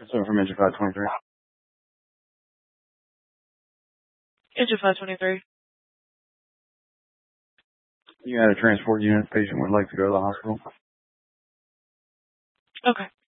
So from engine 523. Engine 523. You had a transport unit patient would like to go to the hospital. Okay.